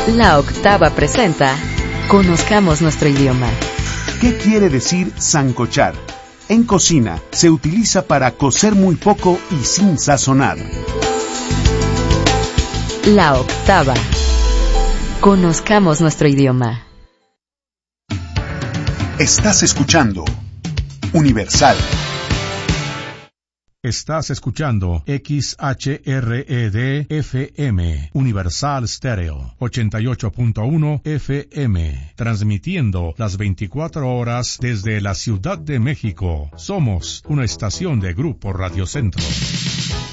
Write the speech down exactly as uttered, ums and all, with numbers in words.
La Octava presenta Conozcamos nuestro idioma. ¿Qué quiere decir sancochar? En cocina se utiliza para cocer muy poco y sin sazonar. La Octava. Conozcamos nuestro idioma. Estás escuchando Universal. Estás escuchando X H R E D F M, Universal Stereo, ochenta y ocho punto uno F M, transmitiendo las veinticuatro horas desde la Ciudad de México. Somos una estación de Grupo Radio Centro.